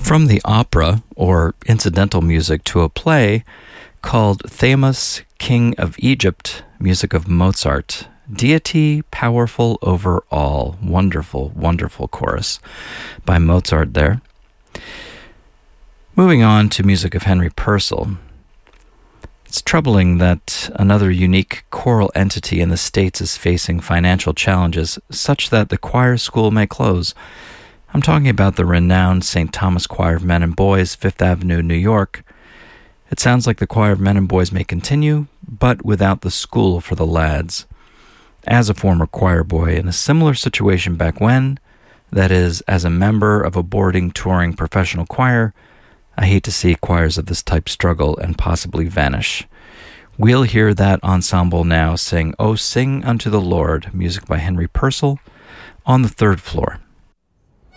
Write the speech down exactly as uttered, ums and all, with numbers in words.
From the opera, or incidental music, to a play called Themis, King of Egypt, music of Mozart. Deity powerful over all. Wonderful, wonderful chorus by Mozart there. Moving on to music of Henry Purcell. It's troubling that another unique choral entity in the States is facing financial challenges such that the choir school may close. I'm talking about the renowned Saint Thomas Choir of Men and Boys, Fifth Avenue, New York. It sounds like the Choir of Men and Boys may continue, but without the school for the lads. As a former choir boy in a similar situation back when, that is, as a member of a boarding, touring professional choir, I hate to see choirs of this type struggle and possibly vanish. We'll hear that ensemble now sing "Oh, Sing Unto the Lord," music by Henry Purcell, on the third floor.